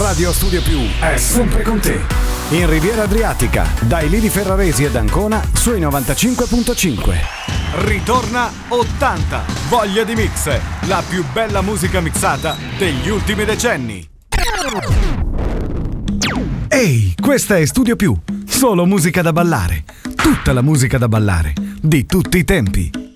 Radio Studio Più è sempre con te. In Riviera Adriatica, dai Lili Ferraresi ed Ancona sui 95.5. Ritorna 80, voglia di mix, la più bella musica mixata degli ultimi decenni. Ehi, questa è Studio Più, solo musica da ballare, tutta la musica da ballare, di tutti i tempi.